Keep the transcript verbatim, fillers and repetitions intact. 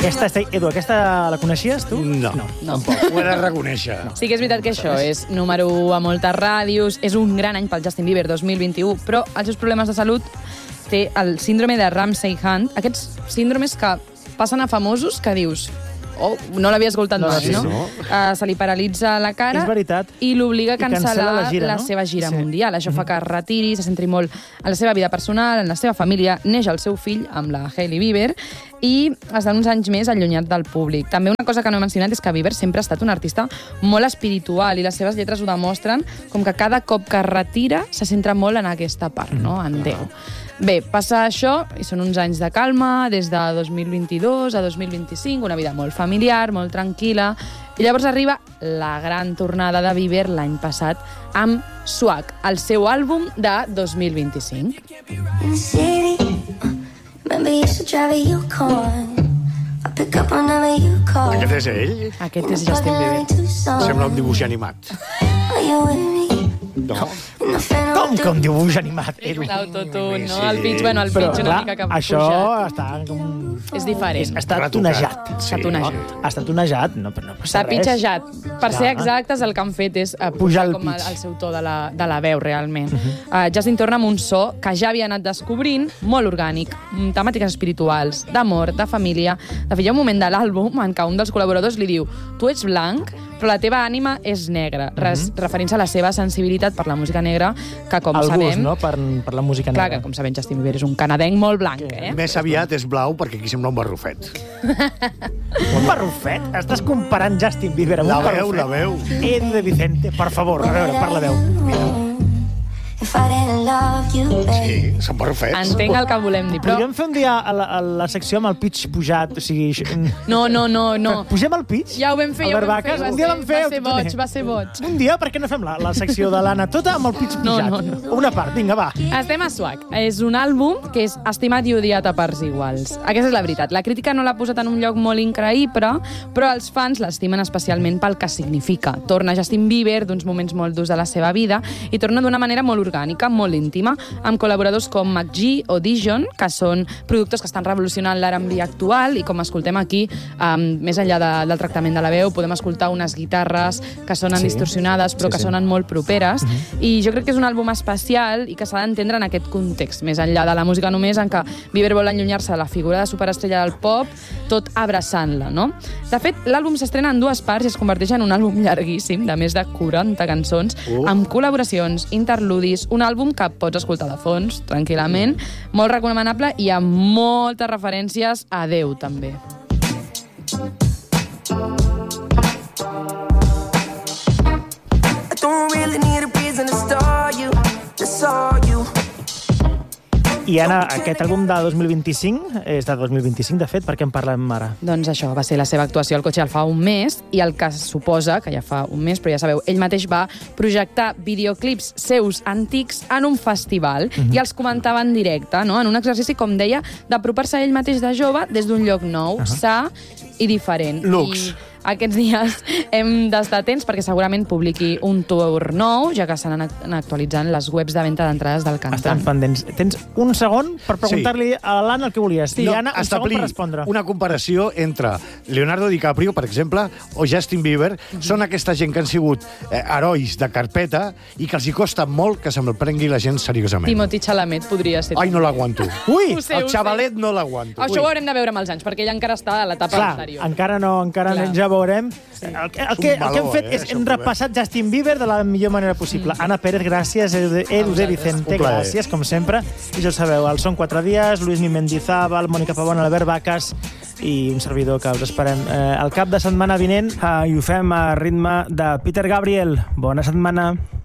Aquesta, Edu, aquesta la coneixies, tu? No, no. Tampoc. Ho he de reconèixer. No. Sí que és veritat que això és número u a moltes ràdios, és un gran any pel Justin Bieber dos mil vint-i-u, però els seus problemes de salut té el síndrome de Ramsay-Hunt, aquests síndromes que passen a famosos que dius... Oh, no l'havia escoltat no, mai, sí, no? no? Uh, se li paralitza la cara és veritat. I l'obliga a cancel·lar la, gira, la no? seva gira sí. mundial. Això mm-hmm. fa que es retiri, se centri molt en la seva vida personal, en la seva família. Neix el seu fill amb la Hailey Bieber i està uns anys més allunyat del públic. També una cosa que no he mencionat és que Bieber sempre ha estat un artista molt espiritual i les seves lletres ho demostren, com que cada cop que es retira se centra molt en aquesta part, no? En Déu. Bé, passa això, i són uns anys de calma, des de dos mil vint-i-dos a dos mil vint-i-cinc, una vida molt familiar, molt tranquil·la, i llavors arriba la gran tornada de Bieber l'any passat amb Swag, el seu àlbum de dos mil vint-i-cinc. Aquest és ell? Aquest és Justin Bieber. Sembla un dibuix animat. No. Com que un dibuix animat? L'autotune, no? El pitch, bueno, el pitch una mica que ha això pujat. està com... És diferent. Està tunejat. Està tunejat. No? Està tunejat, no, però no passa Està res. pitjejat. Per ser exactes, el que han fet és uh, pujar el com el, pitch. el seu to de la, de la veu, realment. Uh -huh. uh, Justin torna amb un so que ja havia anat descobrint, molt orgànic, temàtiques espirituals, d'amor, de família. De fet, hi ha un moment de l'àlbum en què un dels col·laboradors li diu: tu ets blanc, però la teva ànima és negra, res, Mm-hmm. referint-se a la seva sensibilitat per la música negra, que com el sabem... gust, no?, per, per la música negra. Clar, que com sabem, Justin Bieber és un canadenc molt blanc, eh? Més aviat és blau, perquè aquí sembla un barrufet. Un barrufet? Estàs comparant Justin Bieber amb la un veu, barrufet? La veu, la veu. Edu de Vicente, per favor, a veure, per la veu. Mira. Sí, són barrufets. Entenc el que volem dir, però... Podríem fer un dia a la, a la secció amb el pitch pujat, o sigui... No, no, no, no. Pugem el pitch? Ja ho vam fer, ja ho vam fer. Un dia vam fer... Va ser boig, va ser boig. Un dia, per què no fem la, la secció de l'Anna tota amb el pitch No, pujat? no, no. Una part, vinga, va. Estem a Swag. És un àlbum que és estimat i odiat a parts iguals. Aquesta és la veritat. La crítica no l'ha posat en un lloc molt increïble, però els fans l'estimen especialment pel que significa. Torna Justin Bieber d'uns moments molt durs de la seva vida i torna d'una manera molt orgànica, molt íntima, amb col·laboradors com McGee o Dijon, que són productors que estan revolucionant l'R and B actual, i com escoltem aquí, um, més enllà de, del tractament de la veu, podem escoltar unes guitarres que sonen Sí. distorsionades, però Sí, que sí. sonen molt properes, Mhm. i jo crec que és un àlbum especial i que s'ha d'entendre en aquest context, més enllà de la música només, en què Bieber vol allunyar-se de la figura de superestrella del pop, tot abraçant-la, no? De fet, l'àlbum s'estrena en dues parts i es converteix en un àlbum llarguíssim, de més de quaranta cançons, Uh. amb col·laboracions, interludis, un àlbum que pots escoltar de fons, tranquil·lament, molt recomanable i amb moltes referències a Déu, també. I Anna, aquest àlbum de dos mil vint-i-cinc, és de dos mil vint-i-cinc, de fet, per què en parlem ara? Doncs això, va ser la seva actuació al Coachella fa un mes, i el que suposa, que ja fa un mes, però ja sabeu, ell mateix va projectar videoclips seus antics en un festival, Mhm. i els comentava en directe, no? En un exercici, com deia, d'apropar-se a ell mateix de jove des d'un lloc nou, sa i diferent. Lux. I aquests dies hem d'estar atents perquè segurament publiqui un tour nou, ja que s'han anat actualitzant les webs de venda d'entrades del Estan cantant. pendents. Tens un segon per preguntar-li a l'Anna el que volies. Sí. I No, Anna, un segon establir per respondre. una comparació entre Leonardo DiCaprio, per exemple, o Justin Bieber. Mm-hmm. Són aquesta gent que han sigut eh, herois de carpeta i que els hi costa molt que se'l prengui la gent seriosament. Timothy Chalamet podria ser. Ai, no l'aguanto. Ui! Ho sé, El ho sé. xavalet no l'aguanto. Això ho haurem de veure amb els anys, perquè ell encara està a l'etapa Clar, anterior. encara no, encara Clar. ja veurem. El que, el, que, un el que hem valor, fet eh, és això hem poder. repassat Justin Bieber de la millor manera possible. Mm. Anna Pérez, gràcies. Edu de, Edu de Vicente, Un plaer. gràcies, com sempre. I ja ho sabeu, el Són quatre dies, Luismi Mendizábal, Mònica Pavón, Albert Vacas i un servidor que us esperem eh, el cap de setmana vinent, eh, i ho fem a ritme de Peter Gabriel. Bona setmana.